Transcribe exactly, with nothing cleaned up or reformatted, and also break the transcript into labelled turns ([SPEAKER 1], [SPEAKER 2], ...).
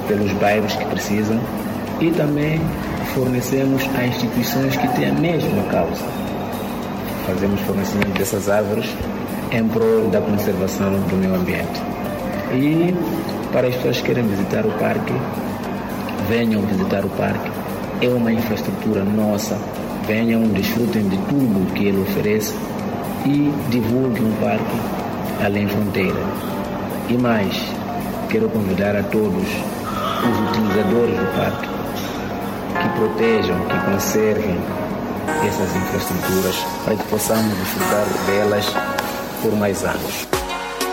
[SPEAKER 1] pelos bairros que precisam e também fornecemos a instituições que têm a mesma causa. Fazemos fornecimento dessas árvores em prol da conservação do meio ambiente. E para as pessoas que querem visitar o parque, venham visitar o parque. É uma infraestrutura nossa. Venham, desfrutem de tudo que ele oferece e divulguem o parque além fronteira. E mais, quero convidar a todos os utilizadores do parque que protejam, que conservem essas infraestruturas para que possamos desfrutar delas por mais anos.